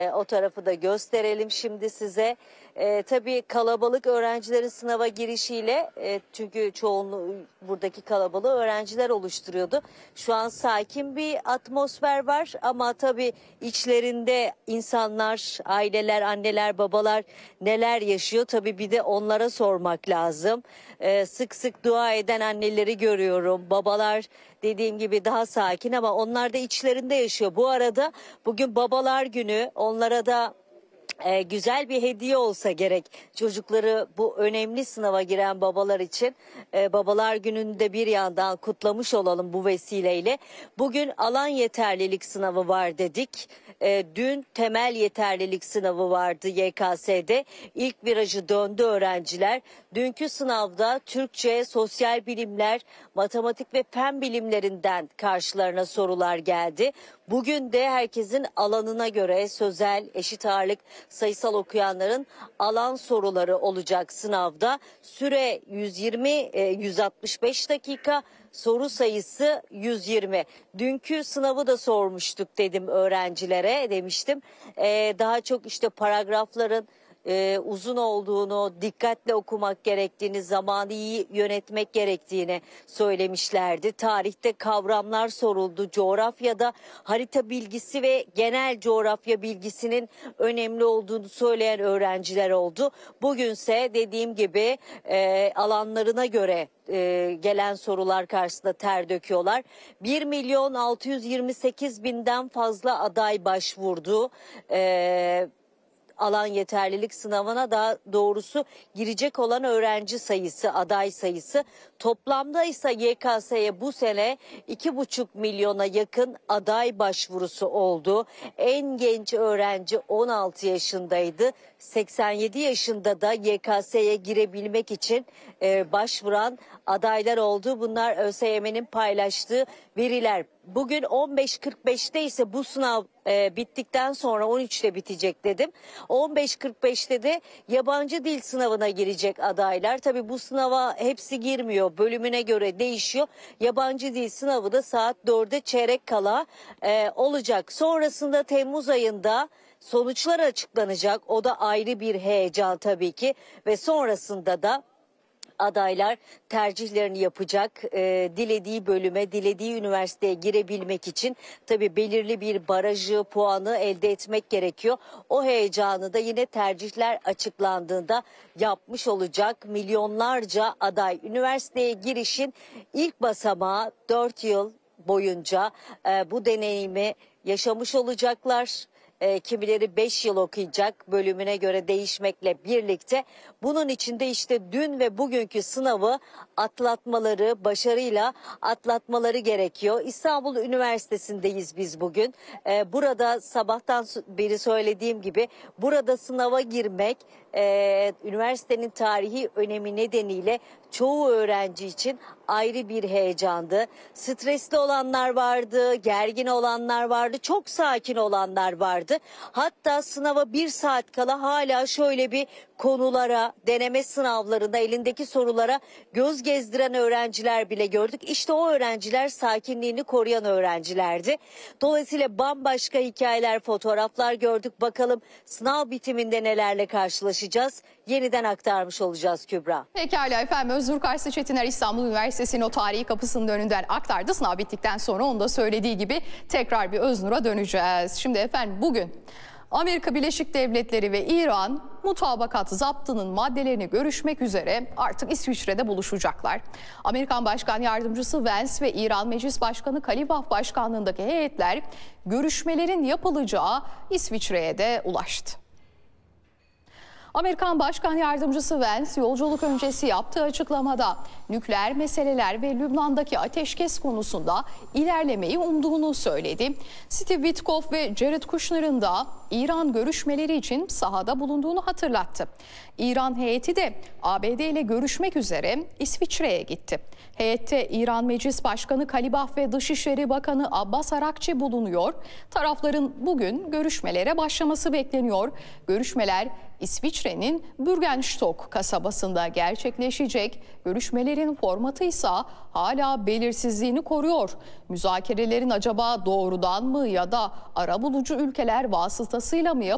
O tarafı da gösterelim şimdi size. Tabii kalabalık öğrencilerin sınava girişiyle çünkü çoğunluğu buradaki kalabalığı öğrenciler oluşturuyordu. Şu an sakin bir atmosfer var ama tabii içlerinde insanlar, aileler, anneler, babalar neler yaşıyor tabii bir de onlara sormak lazım. Sık sık dua eden anneleri görüyorum. Babalar dediğim gibi daha sakin ama onlar da içlerinde yaşıyor. Bu arada bugün Babalar Günü, onlara da güzel bir hediye olsa gerek. Çocukları bu önemli sınava giren babalar için Babalar Günü'nü de bir yandan kutlamış olalım bu vesileyle. Bugün alan yeterlilik sınavı var dedik. Dün temel yeterlilik sınavı vardı YKS'de. İlk virajı döndü öğrenciler. Dünkü sınavda Türkçe, sosyal bilimler, matematik ve fen bilimlerinden karşılarına sorular geldi. Bugün de herkesin alanına göre sözel, eşit ağırlık, sayısal okuyanların alan soruları olacak sınavda. Süre 165 dakika, soru sayısı 120. Dünkü sınavı da sormuştuk dedim öğrencilere, demiştim. Daha çok işte paragrafların uzun olduğunu, dikkatle okumak gerektiğini, zamanı iyi yönetmek gerektiğini söylemişlerdi. Tarihte kavramlar soruldu. Coğrafyada harita bilgisi ve genel coğrafya bilgisinin önemli olduğunu söyleyen öğrenciler oldu. Bugünse dediğim gibi alanlarına göre gelen sorular karşısında ter döküyorlar. 1.628.000'den fazla aday başvurdu. Alan yeterlilik sınavına, daha doğrusu girecek olan öğrenci sayısı, aday sayısı. Toplamda ise YKS'ye bu sene 2,5 milyona yakın aday başvurusu oldu. En genç öğrenci 16 yaşındaydı. 87 yaşında da YKS'ye girebilmek için başvuran adaylar oldu. Bunlar ÖSYM'nin paylaştığı veriler. Bugün 15.45'te ise bu sınav bittikten sonra 13'te bitecek dedim. 15.45'te de yabancı dil sınavına girecek adaylar. Tabii bu sınava hepsi girmiyor. Bölümüne göre değişiyor. Yabancı dil sınavı da saat 4'e çeyrek kala olacak. Sonrasında Temmuz ayında sonuçlar açıklanacak. O da ayrı bir heyecan tabii ki ve sonrasında da adaylar tercihlerini yapacak. Dilediği bölüme, dilediği üniversiteye girebilmek için tabii belirli bir barajı, puanı elde etmek gerekiyor. O heyecanı da yine tercihler açıklandığında yapmış olacak. Milyonlarca aday üniversiteye girişin ilk basamağı 4 yıl boyunca bu deneyimi yaşamış olacaklar. Kimileri 5 yıl okuyacak, bölümüne göre değişmekle birlikte. Bunun içinde işte dün ve bugünkü sınavı atlatmaları, başarıyla atlatmaları gerekiyor. İstanbul Üniversitesi'ndeyiz biz bugün. Burada sabahtan beri söylediğim gibi burada sınava girmek üniversitenin tarihi önemi nedeniyle çoğu öğrenci için ayrı bir heyecandı. Stresli olanlar vardı, gergin olanlar vardı, çok sakin olanlar vardı. Hatta sınava 1 saat kala hala şöyle bir konulara, deneme sınavlarında elindeki sorulara göz gezdiren öğrenciler bile gördük. İşte o öğrenciler sakinliğini koruyan öğrencilerdi. Dolayısıyla bambaşka hikayeler, fotoğraflar gördük. Bakalım sınav bitiminde nelerle karşılaşacağız? Yeniden aktarmış olacağız Kübra. Pekala efendim, Özgür Kars'ı Çetiner İstanbul Üniversitesi'nin o tarihi kapısının önünden aktardı. Sınav bittikten sonra onu da söylediği gibi tekrar bir Öznur'a döneceğiz. Şimdi efendim bugün Amerika Birleşik Devletleri ve İran mutabakat zaptının maddelerini görüşmek üzere artık İsviçre'de buluşacaklar. Amerikan Başkan Yardımcısı Vance ve İran Meclis Başkanı Kalibaf başkanlığındaki heyetler görüşmelerin yapılacağı İsviçre'ye de ulaştı. Amerikan Başkan Yardımcısı Vance yolculuk öncesi yaptığı açıklamada nükleer meseleler ve Lübnan'daki ateşkes konusunda ilerlemeyi umduğunu söyledi. Steve Witkoff ve Jared Kushner'ın da İran görüşmeleri için sahada bulunduğunu hatırlattı. İran heyeti de ABD ile görüşmek üzere İsviçre'ye gitti. Heyette İran Meclis Başkanı Kalibaf ve Dışişleri Bakanı Abbas Arakçi bulunuyor. Tarafların bugün görüşmelere başlaması bekleniyor. Görüşmeler İsviçre'nin Bürgenstock kasabasında gerçekleşecek. Görüşmelerin formatı ise hala belirsizliğini koruyor. Müzakerelerin acaba doğrudan mı ya da arabulucu ülkeler vasıtasıyla mı